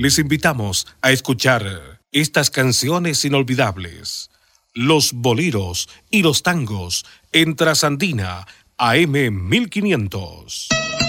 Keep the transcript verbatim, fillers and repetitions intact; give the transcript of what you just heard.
Les invitamos a escuchar estas canciones inolvidables, los boleros y los tangos en Trasandina A M mil quinientos.